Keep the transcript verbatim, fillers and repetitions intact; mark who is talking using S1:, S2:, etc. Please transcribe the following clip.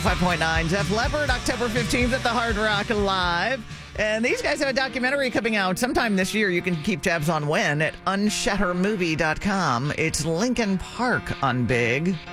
S1: five point nine, Def Leppard, October fifteenth at the Hard Rock Live. And these guys have a documentary coming out sometime this year. You can keep tabs on when at unshattermovie dot com. It's Lincoln Park on Big.